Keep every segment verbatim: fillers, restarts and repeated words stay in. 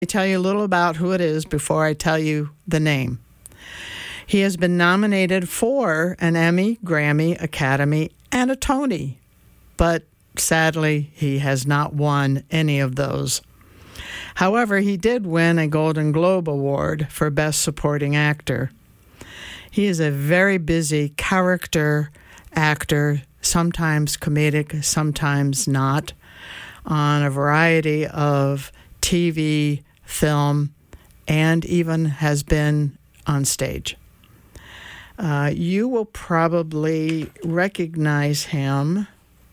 I tell you a little about who it is before I tell you the name. He has been nominated for an Emmy, Grammy, Academy, and a Tony, but sadly, he has not won any of those. However, he did win a Golden Globe Award for Best Supporting Actor. He is a very busy character actor, sometimes comedic, sometimes not, on a variety of T V, film, and even has been on stage. Uh, you will probably recognize him.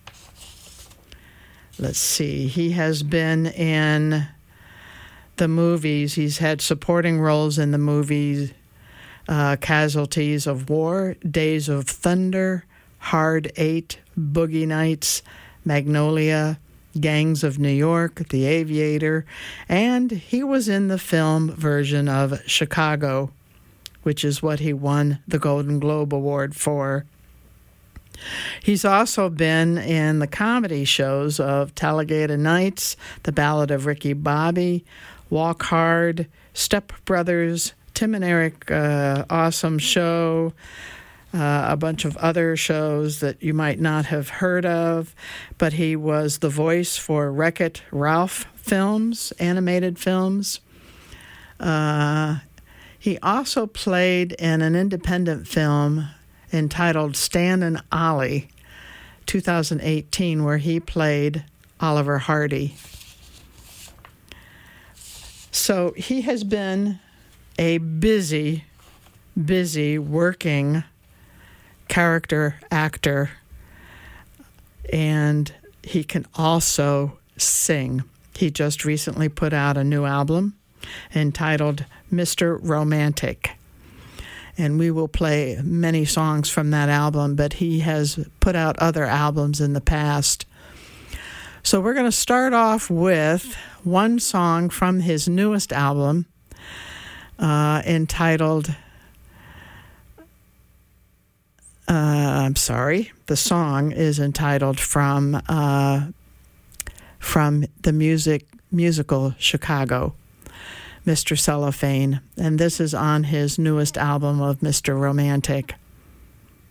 Let's see. He has been in the movies. He's had supporting roles in the movies uh, Casualties of War, Days of Thunder, Hard Eight, Boogie Nights, Magnolia, Gangs of New York, The Aviator, and he was in the film version of Chicago, which is what he won the Golden Globe Award for. He's also been in the comedy shows of Talladega Nights, The Ballad of Ricky Bobby, Walk Hard, Step Brothers, Tim and Eric uh, Awesome Show, Uh, a bunch of other shows that you might not have heard of, but he was the voice for Wreck-It Ralph films, animated films. Uh, he also played in an independent film entitled Stan and Ollie, two thousand eighteen, where he played Oliver Hardy. So he has been a busy, busy working character actor, and he can also sing. He just recently put out a new album entitled Mister Romantic, and we will play many songs from that album, but he has put out other albums in the past. So we're going to start off with one song from his newest album uh, entitled Uh, I'm sorry. The song is entitled from uh, from the music musical Chicago, Mister Cellophane, and this is on his newest album of Mister Romantic.